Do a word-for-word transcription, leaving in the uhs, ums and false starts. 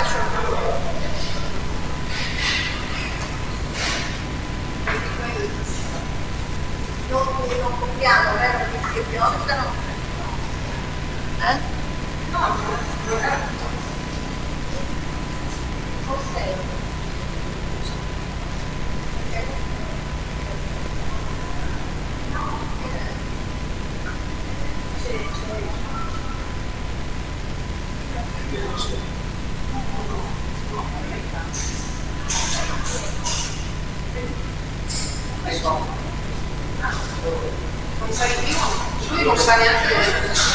Non compriamo, vero? Che piovano? Eh? No, non è. Forse. Non sai più, lui non sa neanche